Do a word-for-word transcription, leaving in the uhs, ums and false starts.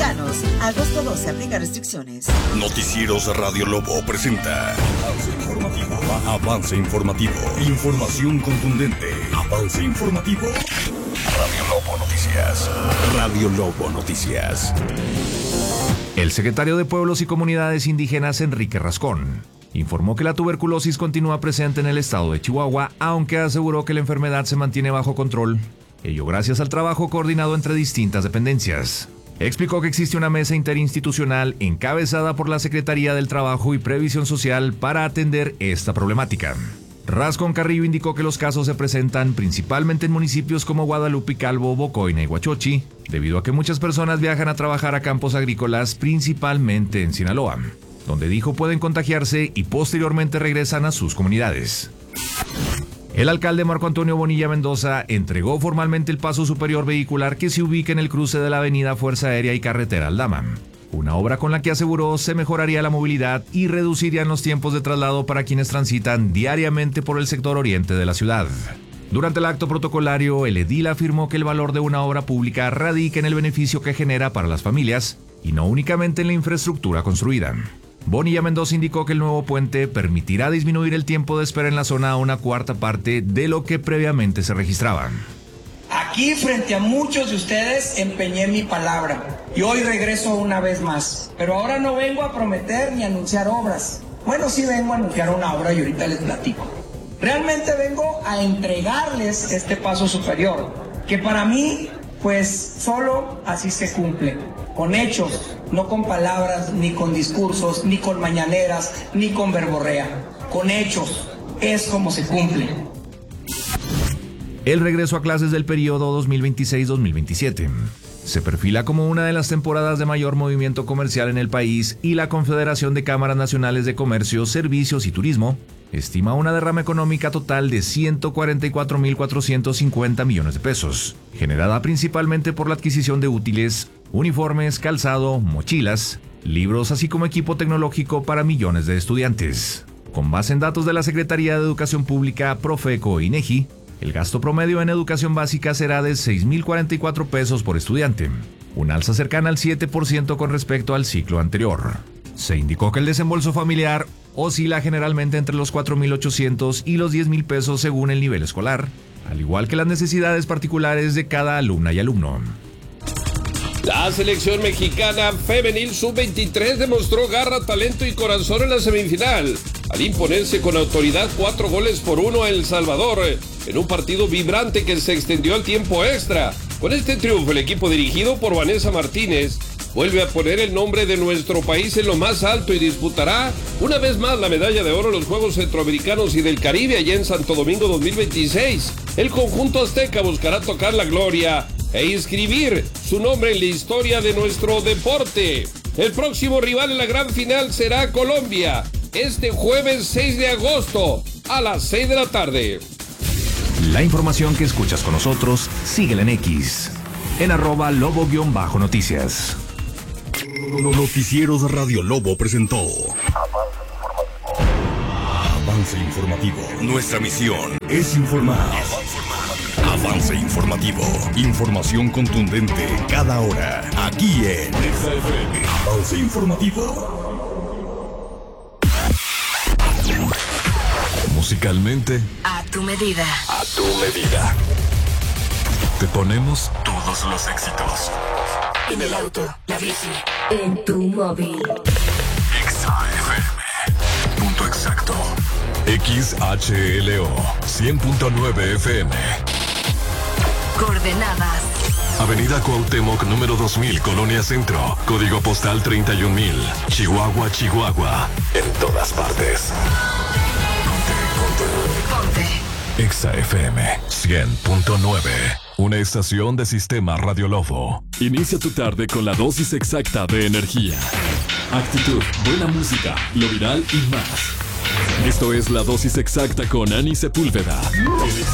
Mexicanos. Agosto doce, aplica restricciones. Noticieros Radio Lobo presenta Avance Informativo. Avance Informativo. Información contundente. Avance Informativo. Radio Lobo Noticias. Radio Lobo Noticias. El secretario de Pueblos y Comunidades Indígenas, Enrique Rascón, informó que la tuberculosis continúa presente en el estado de Chihuahua, aunque aseguró que la enfermedad se mantiene bajo control, ello gracias al trabajo coordinado entre distintas dependencias. Explicó que existe una mesa interinstitucional encabezada por la Secretaría del Trabajo y Previsión Social para atender esta problemática. Rascón Carrillo indicó que los casos se presentan principalmente en municipios como Guadalupe, Calvo, Bocoina y Huachochi, debido a que muchas personas viajan a trabajar a campos agrícolas, principalmente en Sinaloa, donde dijo pueden contagiarse y posteriormente regresan a sus comunidades. El alcalde Marco Antonio Bonilla Mendoza entregó formalmente el paso superior vehicular que se ubica en el cruce de la avenida Fuerza Aérea y Carretera Aldama, una obra con la que aseguró se mejoraría la movilidad y reducirían los tiempos de traslado para quienes transitan diariamente por el sector oriente de la ciudad. Durante el acto protocolario, el edil afirmó que el valor de una obra pública radica en el beneficio que genera para las familias y no únicamente en la infraestructura construida. Bonilla Mendoza indicó que el nuevo puente permitirá disminuir el tiempo de espera en la zona a una cuarta parte de lo que previamente se registraba. Aquí frente a muchos de ustedes empeñé mi palabra y hoy regreso una vez más. Pero ahora no vengo a prometer ni a anunciar obras. Bueno, sí vengo a anunciar una obra y ahorita les platico. Realmente vengo a entregarles este paso superior, que para mí, pues solo así se cumple. Con hechos, no con palabras, ni con discursos, ni con mañaneras, ni con verborrea. Con hechos, es como se cumple. El regreso a clases del periodo dos mil veintiséis dos mil veintisiete se perfila como una de las temporadas de mayor movimiento comercial en el país y la Confederación de Cámaras Nacionales de Comercio, Servicios y Turismo estima una derrama económica total de ciento cuarenta y cuatro mil cuatrocientos cincuenta millones de pesos, generada principalmente por la adquisición de útiles, uniformes, calzado, mochilas, libros, así como equipo tecnológico para millones de estudiantes. Con base en datos de la Secretaría de Educación Pública, Profeco e INEGI, el gasto promedio en educación básica será de seis mil cuarenta y cuatro pesos por estudiante, una alza cercana al siete por ciento con respecto al ciclo anterior. Se indicó que el desembolso familiar oscila generalmente entre los cuatro mil ochocientos y los diez mil pesos según el nivel escolar, al igual que las necesidades particulares de cada alumna y alumno. La selección mexicana femenil sub veintitrés demostró garra, talento y corazón en la semifinal, al imponerse con autoridad cuatro goles por uno a El Salvador, en un partido vibrante que se extendió al tiempo extra. Con este triunfo, el equipo dirigido por Vanessa Martínez vuelve a poner el nombre de nuestro país en lo más alto y disputará una vez más la medalla de oro en los Juegos Centroamericanos y del Caribe allá en Santo Domingo dos mil veintiséis. El conjunto azteca buscará tocar la gloria e inscribir su nombre en la historia de nuestro deporte. El próximo rival en la gran final será Colombia, este jueves seis de agosto a las seis de la tarde. La información que escuchas con nosotros, síguela en X, en arroba lobo-noticias. Noticieros Radio Lobo presentó Avance Informativo. Nuestra misión es informar. Avance Informativo. Información contundente cada hora. Aquí en Avance Informativo. Musicalmente, A tu medida. a tu medida. Te ponemos todos los éxitos. En el auto, la bici, en tu móvil. Exa F M. Punto exacto. X H L O cien punto nueve F M. Coordenadas. Avenida Cuauhtémoc número dos mil, Colonia Centro. Código postal treinta y un mil. Chihuahua, Chihuahua. En todas partes. Ponte. Exa F M cien punto nueve. Una estación de Sistema Radio Lobo. Inicia tu tarde con la dosis exacta de energía, actitud, buena música, lo viral y más. Esto es la dosis exacta con Ani Sepúlveda.